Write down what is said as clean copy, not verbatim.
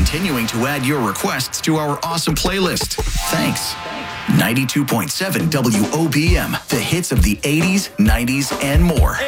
continuing to add your requests to our awesome playlist. Thanks. 92.7 WOBM, the hits of the 80s, 90s, and more.